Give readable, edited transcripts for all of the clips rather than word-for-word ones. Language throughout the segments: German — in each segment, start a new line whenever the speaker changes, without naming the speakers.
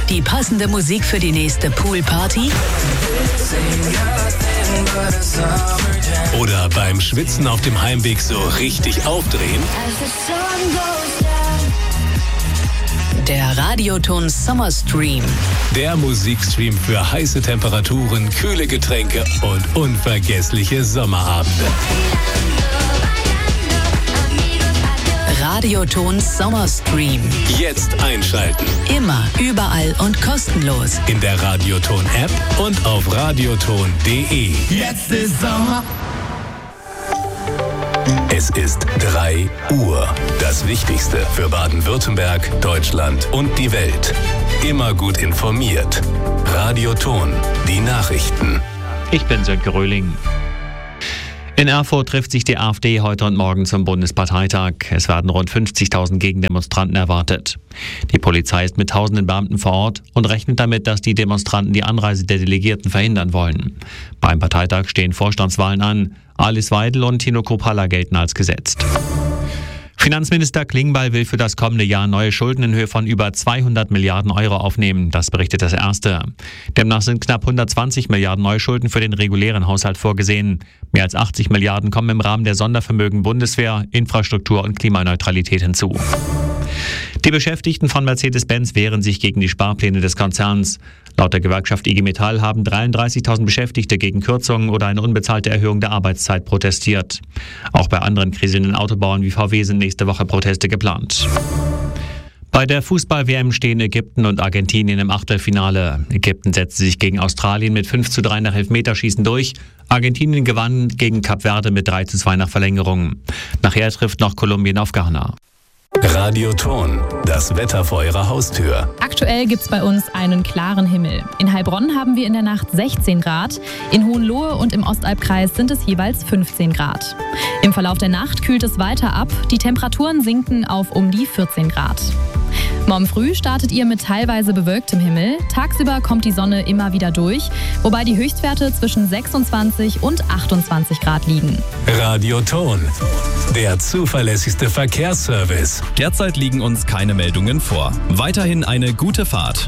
Die passende Musik für die nächste Poolparty?
Oder beim Schwitzen auf dem Heimweg so richtig aufdrehen?
Der Radioton Summer Stream.
Der Musikstream für heiße Temperaturen, kühle Getränke und unvergessliche Sommerabende.
Radioton Summer Stream.
Jetzt einschalten.
Immer, überall und kostenlos.
In der Radioton-App und auf radioton.de.
Jetzt ist Sommer.
Es ist 3 Uhr. Das Wichtigste für Baden-Württemberg, Deutschland und die Welt. Immer gut informiert. Radioton, die Nachrichten.
Ich bin Sönke Röhling. In Erfurt trifft sich die AfD heute und morgen zum Bundesparteitag. Es werden rund 50.000 Gegendemonstranten erwartet. Die Polizei ist mit tausenden Beamten vor Ort und rechnet damit, dass die Demonstranten die Anreise der Delegierten verhindern wollen. Beim Parteitag stehen Vorstandswahlen an. Alice Weidel und Tino Kruppalla gelten als gesetzt. Finanzminister Klingbeil will für das kommende Jahr neue Schulden in Höhe von über 200 Milliarden Euro aufnehmen. Das berichtet das Erste. Demnach sind knapp 120 Milliarden neue Schulden für den regulären Haushalt vorgesehen. Mehr als 80 Milliarden kommen im Rahmen der Sondervermögen Bundeswehr, Infrastruktur und Klimaneutralität hinzu. Die Beschäftigten von Mercedes-Benz wehren sich gegen die Sparpläne des Konzerns. Laut der Gewerkschaft IG Metall haben 33.000 Beschäftigte gegen Kürzungen oder eine unbezahlte Erhöhung der Arbeitszeit protestiert. Auch bei anderen kriselnden Autobauern wie VW sind nächste Woche Proteste geplant. Bei der Fußball-WM stehen Ägypten und Argentinien im Achtelfinale. Ägypten setzte sich gegen Australien mit 5:3 nach Elfmeterschießen durch. Argentinien gewann gegen Kap Verde mit 3:2 nach Verlängerung. Nachher trifft noch Kolumbien auf Ghana.
Radioton, das Wetter vor Ihrer Haustür.
Aktuell gibt's bei uns einen klaren Himmel. In Heilbronn haben wir in der Nacht 16 Grad, in Hohenlohe und im Ostalbkreis sind es jeweils 15 Grad. Im Verlauf der Nacht kühlt es weiter ab, die Temperaturen sinken auf um die 14 Grad. Morgen früh startet ihr mit teilweise bewölktem Himmel. Tagsüber kommt die Sonne immer wieder durch, wobei die Höchstwerte zwischen 26 und 28 Grad liegen.
Radioton, der zuverlässigste Verkehrsservice.
Derzeit liegen uns keine Meldungen vor. Weiterhin eine gute Fahrt.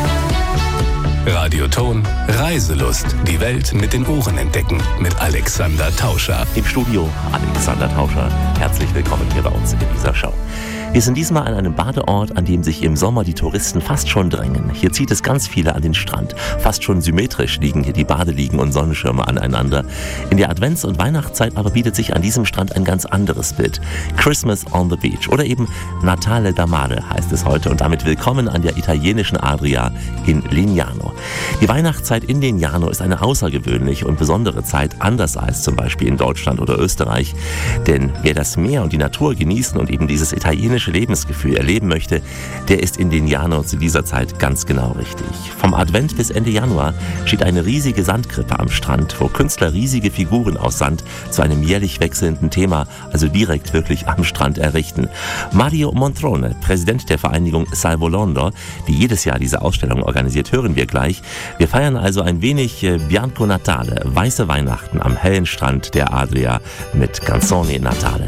Radioton, Reiselust. Die Welt mit den Ohren entdecken. Mit Alexander Tauscher.
Im Studio Alexander Tauscher. Herzlich willkommen hier bei uns in dieser Show. Wir sind diesmal an einem Badeort, an dem sich im Sommer die Touristen fast schon drängen. Hier zieht es ganz viele an den Strand. Fast schon symmetrisch liegen hier die Badeliegen und Sonnenschirme aneinander. In der Advents- und Weihnachtszeit aber bietet sich an diesem Strand ein ganz anderes Bild. Christmas on the Beach oder eben Natale da Mare heißt es heute. Und damit willkommen an der italienischen Adria in Lignano. Die Weihnachtszeit in Lignano ist eine außergewöhnliche und besondere Zeit, anders als zum Beispiel in Deutschland oder Österreich. Denn wer das Meer und die Natur genießen und eben dieses italienische Lebensgefühl erleben möchte, der ist in Lignano zu dieser Zeit ganz genau richtig. Vom Advent bis Ende Januar steht eine riesige Sandkrippe am Strand, wo Künstler riesige Figuren aus Sand zu einem jährlich wechselnden Thema, also direkt wirklich am Strand errichten. Mario Montrone, Präsident der Vereinigung Salvolondo, die jedes Jahr diese Ausstellung organisiert, hören wir gleich. Wir feiern also ein wenig Bianco Natale, weiße Weihnachten am hellen Strand der Adria mit Canzoni Natale.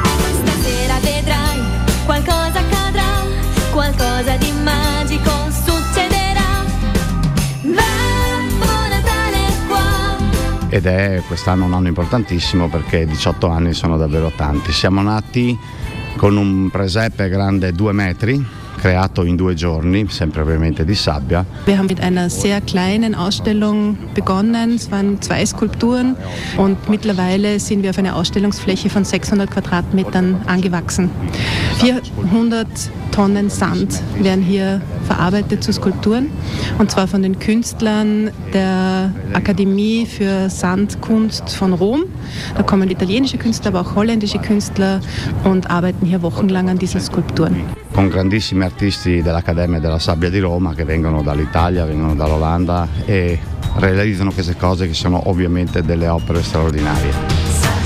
Qualcosa accadrà, qualcosa di magico succederà. Babbo Natale qua.
Ed è quest'anno un anno importantissimo perché 18 anni sono davvero tanti. Siamo nati con un presepe grande 2 metri, creato in 2 giorni, sempre ovviamente di sabbia.
Wir haben mit einer sehr kleinen Ausstellung begonnen. Es waren 2 Skulpturen und mittlerweile sind wir auf einer Ausstellungsfläche von 600 Quadratmetern angewachsen. 400 Tonnen Sand werden hier verarbeitet zu Skulpturen und zwar von den Künstlern der Akademie für Sandkunst von Rom. Da kommen italienische Künstler, aber auch holländische Künstler und arbeiten hier wochenlang an diesen Skulpturen.
Con grandissimi artisti dell'Accademia della Sabbia di Roma che vengono dall'Italia, vengono dall'Olanda e realizzano queste cose che sono ovviamente delle opere straordinarie.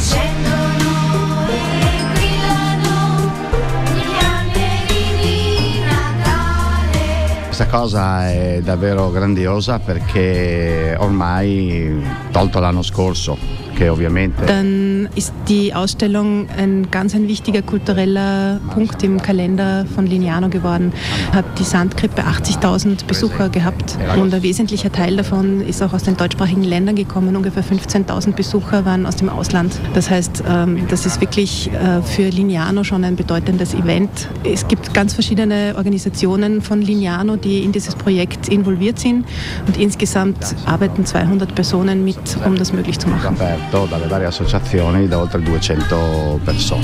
Questa cosa è davvero grandiosa perché ormai, tolto l'anno scorso, che ovviamente...
Dann ist die Ausstellung ein wichtiger kultureller Punkt im Kalender von Lignano geworden. Hat die Sandkrippe 80.000 Besucher gehabt und ein wesentlicher Teil davon ist auch aus den deutschsprachigen Ländern gekommen. Ungefähr 15.000 Besucher waren aus dem Ausland. Das heißt, das ist wirklich für Lignano schon ein bedeutendes Event. Es gibt ganz verschiedene Organisationen von Lignano, die in dieses Projekt involviert sind und insgesamt arbeiten 200 Personen mit, um das möglich zu machen.
Aperto dalle varie associazioni da oltre 200 persone.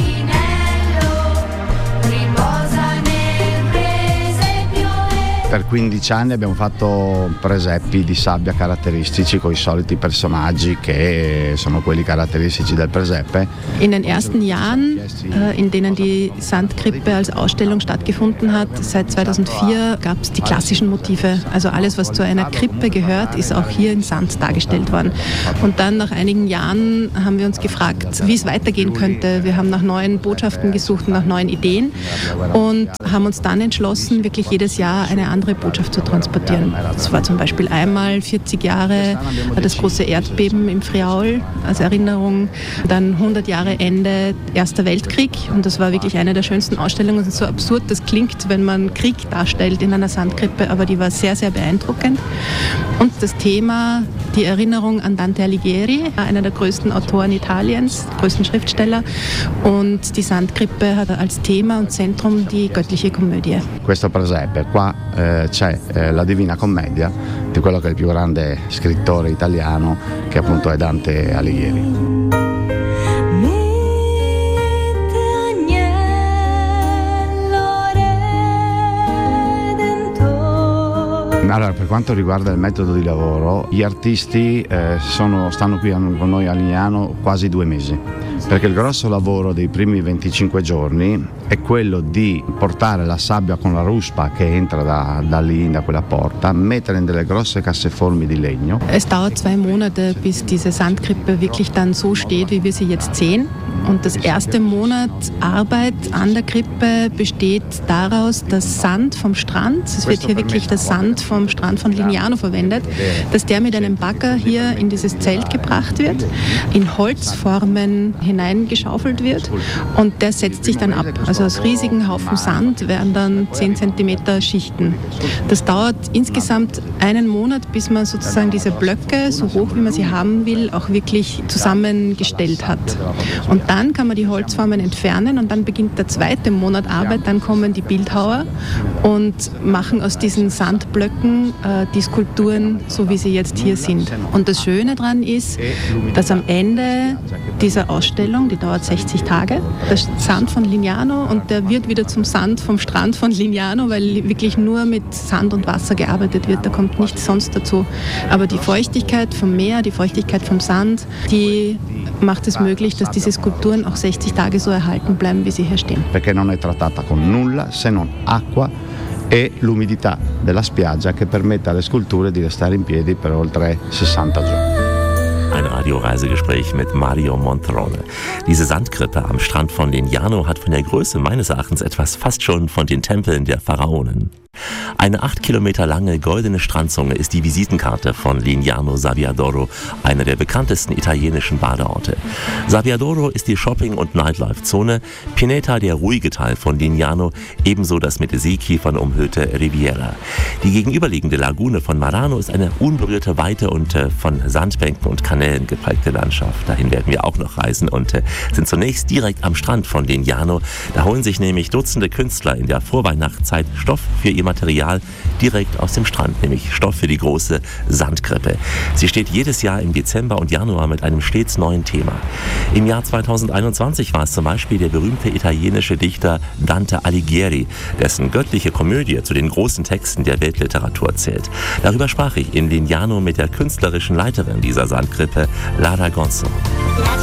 Per 15 anni abbiamo fatto presepi di sabbia caratteristici con i soliti personaggi che sono quelli caratteristici del presepe.
In den ersten Jahren, in denen die Sandkrippe als Ausstellung stattgefunden hat, seit 2004 gab es die klassischen Motive. Also alles, was zu einer Krippe gehört, ist auch hier in Sand dargestellt worden. Und dann nach einigen Jahren haben wir uns gefragt, wie es weitergehen könnte. Wir haben nach neuen Botschaften gesucht, nach neuen Ideen und haben uns dann entschlossen, wirklich jedes Jahr eine andere Botschaft zu transportieren. Das war zum Beispiel einmal 40 Jahre das große Erdbeben im Friaul als Erinnerung, dann 100 Jahre Ende Erster Weltkrieg und das war wirklich eine der schönsten Ausstellungen. So absurd das klingt, wenn man Krieg darstellt in einer Sandkrippe, aber die war sehr, sehr beeindruckend. Und das Thema, die Erinnerung an Dante Alighieri, einer der größten Autoren Italiens, größten Schriftsteller, und die Sandkrippe hat als Thema und Zentrum die göttliche Komödie.
Questo presepe, qua c'è la Divina Commedia di quello che è il più grande scrittore italiano, che appunto è Dante Alighieri. Allora, per quanto riguarda il metodo di lavoro, gli artisti stanno qui con noi a Lignano quasi 2 mesi, perché il grosso lavoro dei primi 25 giorni è quello di portare la sabbia con la ruspa che entra da lì, da quella porta, mettere in delle grosse casseformi di legno.
Es dauert 2 Monate, bis diese Sandkrippe wirklich dann so steht, wie wir sie jetzt sehen. Und das erste Monat Arbeit an der Krippe besteht daraus, dass Sand vom Strand, es wird hier wirklich der Sand vom Strand von Lignano verwendet, dass der mit einem Bagger hier in dieses Zelt gebracht wird, in Holzformen hineingeschaufelt wird und der setzt sich dann ab. Also aus riesigen Haufen Sand werden dann 10 cm Schichten. Das dauert insgesamt 1 Monat, bis man sozusagen diese Blöcke, so hoch wie man sie haben will, auch wirklich zusammengestellt hat. Und dann kann man die Holzformen entfernen und dann beginnt der 2. Monat Arbeit, dann kommen die Bildhauer und machen aus diesen Sandblöcken die Skulpturen, so wie sie jetzt hier sind. Und das Schöne daran ist, dass am Ende dieser Ausstellung, die dauert 60 Tage, der Sand von Lignano und der wird wieder zum Sand vom Strand von Lignano, weil wirklich nur mit Sand und Wasser gearbeitet wird, da kommt nichts sonst dazu. Aber die Feuchtigkeit vom Meer, die Feuchtigkeit vom Sand, die macht es möglich, dass diese Skulpturen auch 60 Tage so erhalten bleiben, wie sie hier stehen.
Perché non è trattata con nulla se non acqua e l'umidità della spiaggia che permette alle sculture di restare in piedi per oltre 60 giorni.
Ein Radioreisegespräch mit Mario Montrone. Diese Sandkrippe am Strand von Lignano hat von der Größe meines Erachtens etwas fast schon von den Tempeln der Pharaonen. Eine 8 Kilometer lange goldene Strandzunge ist die Visitenkarte von Lignano Sabbiadoro, einer der bekanntesten italienischen Badeorte. Sabbiadoro ist die Shopping- und Nightlife-Zone, Pineta der ruhige Teil von Lignano, ebenso das mit Seekiefern umhüllte Riviera. Die gegenüberliegende Lagune von Marano ist eine unberührte, weite und von Sandbänken und Kanälen geprägte Landschaft. Dahin werden wir auch noch reisen und sind zunächst direkt am Strand von Lignano. Da holen sich nämlich Dutzende Künstler in der Vorweihnachtszeit Stoff für ihr Material direkt aus dem Strand, nämlich Stoff für die große Sandkrippe. Sie steht jedes Jahr im Dezember und Januar mit einem stets neuen Thema. Im Jahr 2021 war es zum Beispiel der berühmte italienische Dichter Dante Alighieri, dessen göttliche Komödie zu den großen Texten der Weltliteratur zählt. Darüber sprach ich in Lignano mit der künstlerischen Leiterin dieser Sandkrippe, Lara Gonzo.